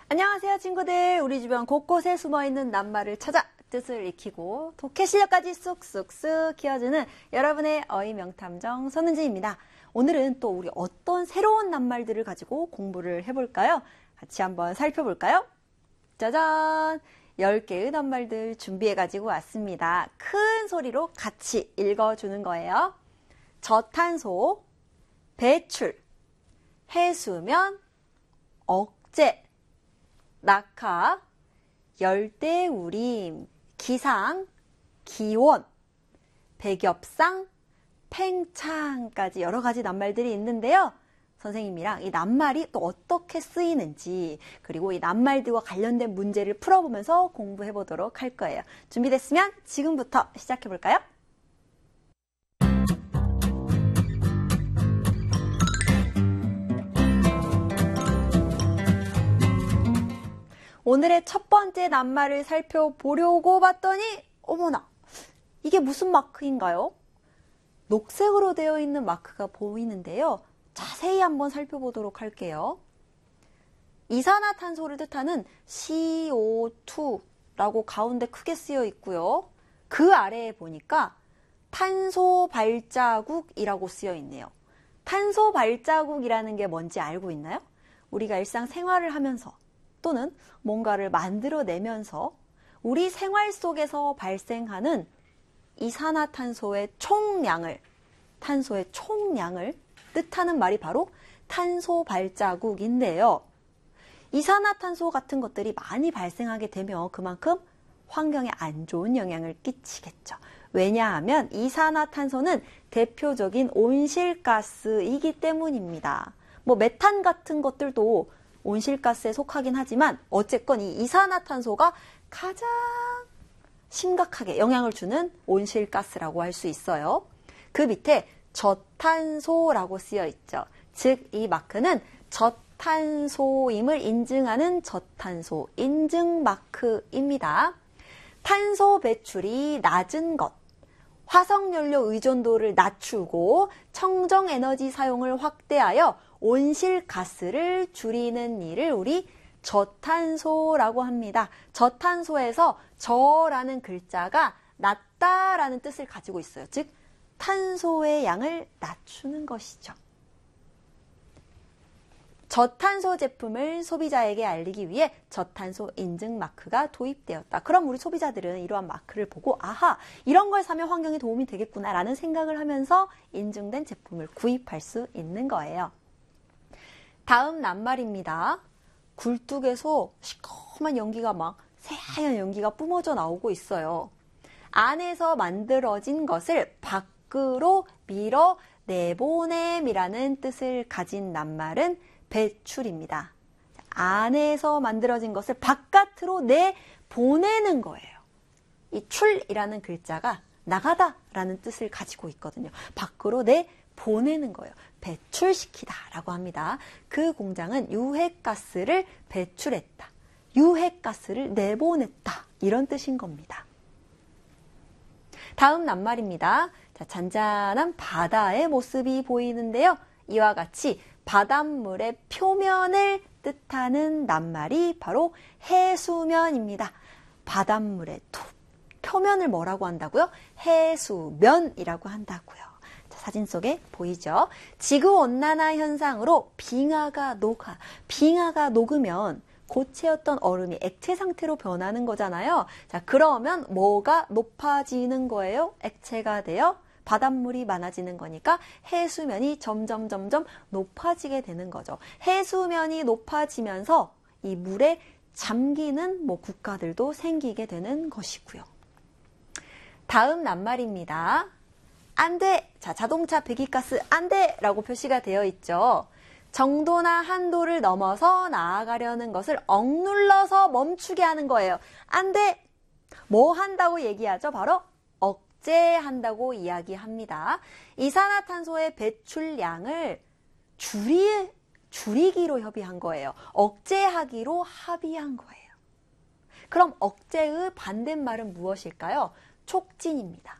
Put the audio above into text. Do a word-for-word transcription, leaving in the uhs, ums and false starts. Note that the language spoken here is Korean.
안녕하세요, 친구들. 우리 주변 곳곳에 숨어있는 낱말을 찾아 뜻을 익히고 독해 실력까지 쑥쑥쑥 키워주는 여러분의 어휘 명탐정 손은지입니다. 오늘은 또 우리 어떤 새로운 낱말들을 가지고 공부를 해볼까요? 같이 한번 살펴볼까요? 짜잔! 열 개의 낱말들 준비해가지고 왔습니다. 큰 소리로 같이 읽어주는 거예요. 저탄소, 배출, 해수면, 억제, 낙하, 열대우림, 기상, 기온, 백엽상, 팽창까지 여러 가지 낱말들이 있는데요. 선생님이랑 이 낱말이 또 어떻게 쓰이는지, 그리고 이 낱말들과 관련된 문제를 풀어보면서 공부해 보도록 할 거예요. 준비됐으면 지금부터 시작해 볼까요? 오늘의 첫 번째 낱말을 살펴보려고 봤더니 어머나, 이게 무슨 마크인가요? 녹색으로 되어 있는 마크가 보이는데요. 자세히 한번 살펴보도록 할게요. 이산화탄소를 뜻하는 씨 오 투라고 가운데 크게 쓰여 있고요. 그 아래에 보니까 탄소 발자국이라고 쓰여 있네요. 탄소 발자국이라는 게 뭔지 알고 있나요? 우리가 일상생활을 하면서 또는 뭔가를 만들어내면서 우리 생활 속에서 발생하는 이산화탄소의 총량을, 탄소의 총량을 뜻하는 말이 바로 탄소 발자국인데요. 이산화탄소 같은 것들이 많이 발생하게 되면 그만큼 환경에 안 좋은 영향을 끼치겠죠. 왜냐하면 이산화탄소는 대표적인 온실가스이기 때문입니다. 뭐 메탄 같은 것들도 온실가스에 속하긴 하지만 어쨌건 이 이산화탄소가 가장 심각하게 영향을 주는 온실가스라고 할 수 있어요. 그 밑에 저탄소라고 쓰여 있죠. 즉, 이 마크는 저탄소임을 인증하는 저탄소 인증 마크입니다. 탄소 배출이 낮은 것, 화석연료 의존도를 낮추고 청정에너지 사용을 확대하여 온실가스를 줄이는 일을 우리 저탄소라고 합니다. 저탄소에서 저라는 글자가 낮다라는 뜻을 가지고 있어요. 즉, 탄소의 양을 낮추는 것이죠. 저탄소 제품을 소비자에게 알리기 위해 저탄소 인증 마크가 도입되었다. 그럼 우리 소비자들은 이러한 마크를 보고 아하, 이런 걸 사면 환경에 도움이 되겠구나라는 생각을 하면서 인증된 제품을 구입할 수 있는 거예요. 다음 낱말입니다. 굴뚝에서 시커먼 연기가 막 새하얀 연기가 뿜어져 나오고 있어요. 안에서 만들어진 것을 밖으로 밀어 내보냄이라는 뜻을 가진 낱말은 배출입니다. 안에서 만들어진 것을 바깥으로 내보내는 거예요. 이 출이라는 글자가 나가다라는 뜻을 가지고 있거든요. 밖으로 내보내는 거예요. 배출시키다라고 합니다. 그 공장은 유해가스를 배출했다. 유해가스를 내보냈다. 이런 뜻인 겁니다. 다음 낱말입니다. 자, 잔잔한 바다의 모습이 보이는데요. 이와 같이 바닷물의 표면을 뜻하는 낱말이 바로 해수면입니다. 바닷물의 표면을 뭐라고 한다고요? 해수면이라고 한다고요. 자, 사진 속에 보이죠? 지구온난화 현상으로 빙하가 녹아, 빙하가 녹으면 고체였던 얼음이 액체 상태로 변하는 거잖아요. 자, 그러면 뭐가 높아지는 거예요? 액체가 돼요? 바닷물이 많아지는 거니까 해수면이 점점 점점 높아지게 되는 거죠. 해수면이 높아지면서 이 물에 잠기는 뭐 국가들도 생기게 되는 것이고요. 다음 낱말입니다. 안 돼! 자, 자동차 배기가스 안 돼! 라고 표시가 되어 있죠. 정도나 한도를 넘어서 나아가려는 것을 억눌러서 멈추게 하는 거예요. 안 돼! 뭐 한다고 얘기하죠? 바로 억제한다고 이야기합니다. 이산화탄소의 배출량을 줄이, 줄이기로 협의한 거예요. 억제하기로 합의한 거예요. 그럼 억제의 반대말은 무엇일까요? 촉진입니다.